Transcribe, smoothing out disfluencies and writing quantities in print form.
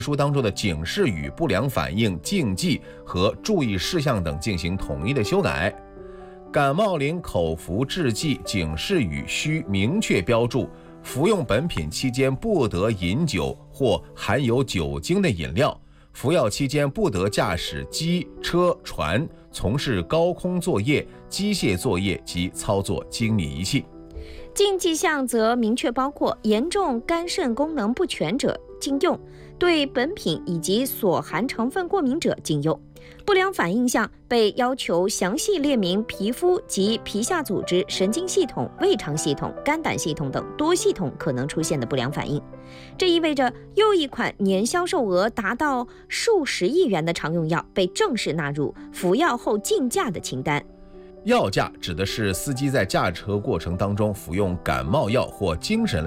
书当中的警示语、不良反应、禁忌和注意事项等进行统一的修改。感冒灵口服制剂警示语需明确标注，服用本品期间不得饮酒或含有酒精的饮料，服药期间不得驾驶机、车、船，从事高空作业、机械作业及操作精密仪器。 禁忌项则明确包括严重肝肾功能不全者禁用，对本品以及所含成分过敏者禁用。不良反应项被要求详细列明皮肤及皮下组织、神经系统、胃肠系统、肝胆系统等多系统可能出现的不良反应。这意味着又一款年销售额达到数十亿元的常用药被正式纳入服药后禁驾的清单。 药驾指的是司机在驾车过程当中服用感冒药或精神类